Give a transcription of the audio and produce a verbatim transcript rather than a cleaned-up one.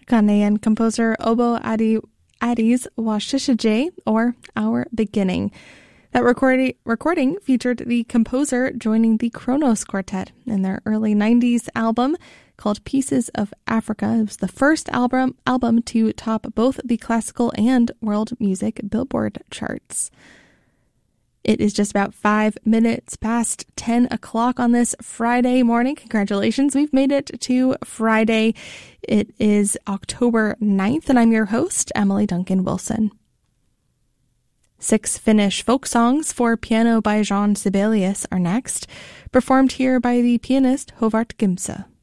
Ghanaian composer Obo Adi, Adi's Washishije, or Our Beginning. That recording, recording featured the composer joining the Kronos Quartet in their early nineties album called Pieces of Africa. It was the first album, album to top both the classical and world music Billboard charts. It is just about five minutes past ten o'clock on this Friday morning. Congratulations, we've made it to Friday. It is October ninth, and I'm your host, Emily Duncan Wilson. Six Finnish folk songs for piano by Jean Sibelius are next, performed here by the pianist Håvard Gimse.